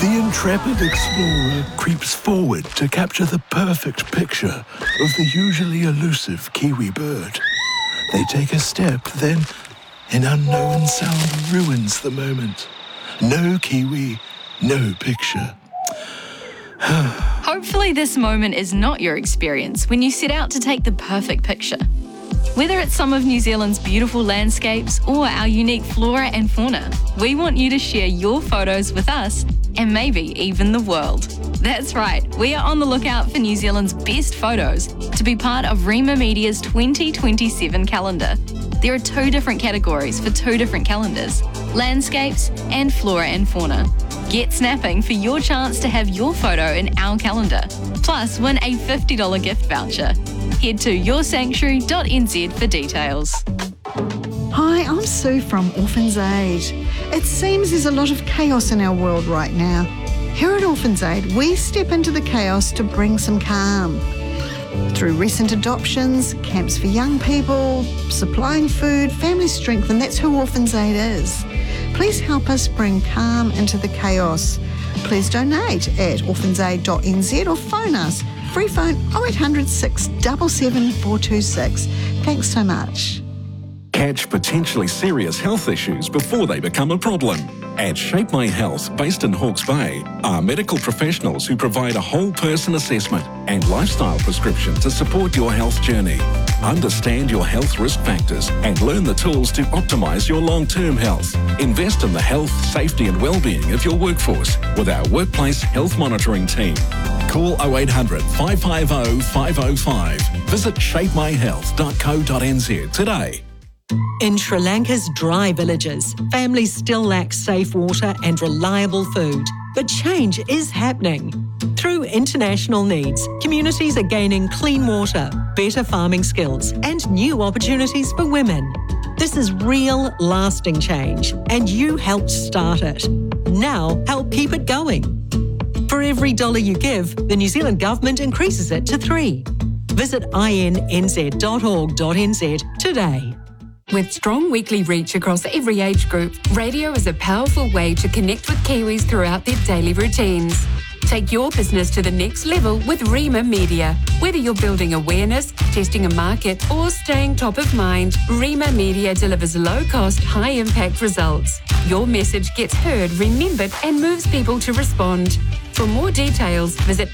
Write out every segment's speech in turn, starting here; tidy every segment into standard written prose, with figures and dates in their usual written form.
The intrepid explorer creeps forward to capture the perfect picture of the usually elusive kiwi bird. They take a step, then an unknown sound ruins the moment. No kiwi, no picture. Hopefully this moment is not your experience when you set out to take the perfect picture. Whether it's some of New Zealand's beautiful landscapes or our unique flora and fauna, we want you to share your photos with us and maybe even the world. That's right, we are on the lookout for New Zealand's best photos to be part of Rima Media's 2027 calendar. There are 2 different categories for 2 different calendars, landscapes and flora and fauna. Get snapping for your chance to have your photo in our calendar, plus win a $50 gift voucher. Head to yoursanctuary.nz for details. Hi, I'm Sue from Orphans Aid. It seems there's a lot of chaos in our world right now. Here at Orphans Aid, we step into the chaos to bring some calm. Through recent adoptions, camps for young people, supplying food, family strength, and that's who Orphans Aid is. Please help us bring calm into the chaos. Please donate at orphansaid.nz or phone us. Free phone 0800 677 426. Thanks so much. Catch potentially serious health issues before they become a problem. At Shape My Health, based in Hawke's Bay, are medical professionals who provide a whole person assessment and lifestyle prescription to support your health journey. Understand your health risk factors and learn the tools to optimise your long-term health. Invest in the health, safety and well-being of your workforce with our workplace health monitoring team. Call 0800 550 505. Visit shapemyhealth.co.nz today. In Sri Lanka's dry villages, families still lack safe water and reliable food. But change is happening. Through international needs, communities are gaining clean water, better farming skills, and new opportunities for women. This is real, lasting change, and you helped start it. Now, help keep it going. For every $1 you give, the New Zealand Government increases it to 3. Visit innz.org.nz today. With strong weekly reach across every age group, radio is a powerful way to connect with Kiwis throughout their daily routines. Take your business to the next level with Rima Media. Whether you're building awareness, testing a market, or staying top of mind, Rima Media delivers low-cost, high-impact results. Your message gets heard, remembered, and moves people to respond. For more details, visit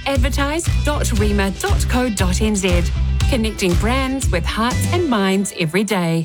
advertise.rima.co.nz. Connecting brands with hearts and minds every day.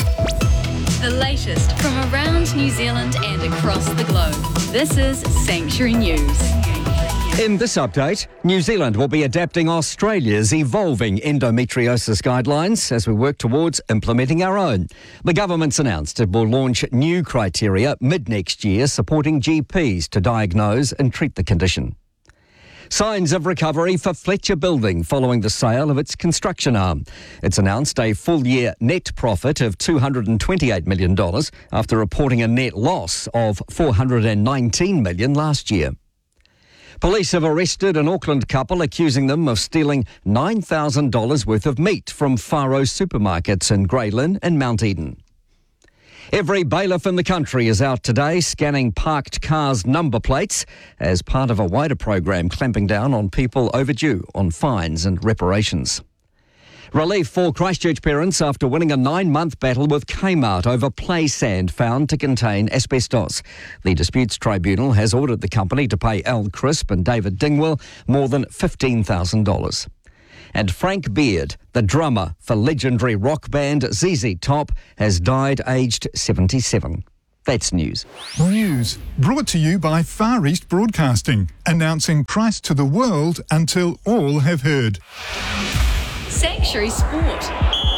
The latest from around New Zealand and across the globe. This is Sanctuary News. In this update, New Zealand will be adapting Australia's evolving endometriosis guidelines as we work towards implementing our own. The government's announced it will launch new criteria mid-next year supporting GPs to diagnose and treat the condition. Signs of recovery for Fletcher Building following the sale of its construction arm. It's announced a full-year net profit of $228 million after reporting a net loss of $419 million last year. Police have arrested an Auckland couple accusing them of stealing $9,000 worth of meat from Faro supermarkets in Grey Lynn and Mount Eden. Every bailiff in the country is out today scanning parked cars' number plates as part of a wider program clamping down on people overdue on fines and reparations. Relief for Christchurch parents after winning a 9-month battle with Kmart over play sand found to contain asbestos. The Disputes Tribunal has ordered the company to pay Al Crisp and David Dingwell more than $15,000. And Frank Beard, the drummer for legendary rock band ZZ Top, has died aged 77. That's news. News brought to you by Far East Broadcasting, announcing Christ to the world until all have heard. Sanctuary Sport.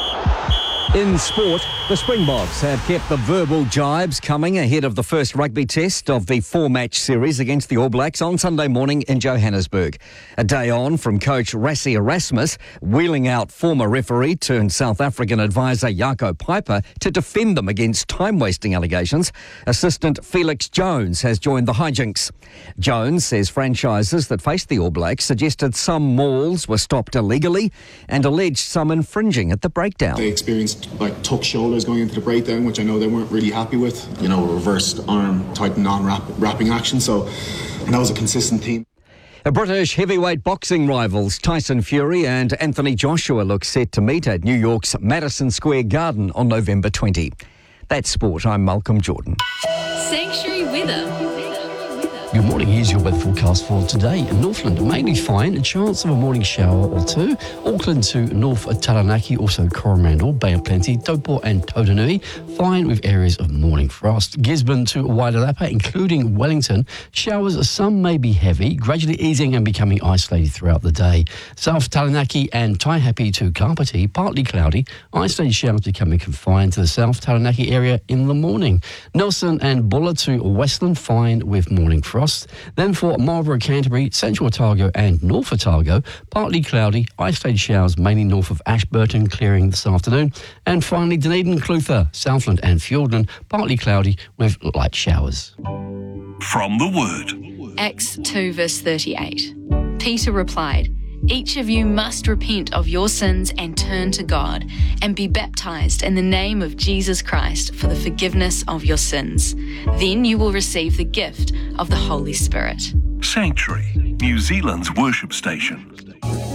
In sport, the Springboks have kept the verbal jibes coming ahead of the first rugby test of the 4-match series against the All Blacks on Sunday morning in Johannesburg. A day on from coach Rassie Erasmus, wheeling out former referee turned South African advisor Jaco Peyper to defend them against time-wasting allegations, assistant Felix Jones has joined the hijinks. Jones says franchises that faced the All Blacks suggested some malls were stopped illegally and alleged some infringing at the breakdown. They experienced like tuck shoulders going into the breakdown, which I know they weren't really happy with. You know, a reversed arm, tightened non-wrapping action. So, and that was a consistent theme. British heavyweight boxing rivals Tyson Fury and Anthony Joshua look set to meet at New York's Madison Square Garden on November 20. That's sport. I'm Malcolm Jordan. Sanctuary weather. Good morning, here's your weather forecast for today. In Northland, mainly fine, a chance of a morning shower or two. Auckland to North Taranaki, also Coromandel, Bay of Plenty, Taupo and Tauranga, fine with areas of morning frost. Gisborne to Wairarapa, including Wellington, showers, some may be heavy, gradually easing and becoming isolated throughout the day. South Taranaki and Taihape to Kapiti, partly cloudy, isolated showers becoming confined to the South Taranaki area in the morning. Nelson and Bulla to Westland, fine with morning frost. Then for Marlborough, Canterbury, Central Otago and North Otago, partly cloudy, isolated showers mainly north of Ashburton, clearing this afternoon. And finally Dunedin, Clutha, Southland and Fiordland, partly cloudy with light showers. From the Word. Acts 2 verse 38. Peter replied, "Each of you must repent of your sins and turn to God and be baptized in the name of Jesus Christ for the forgiveness of your sins. Then you will receive the gift of the Holy Spirit." Sanctuary, New Zealand's worship station.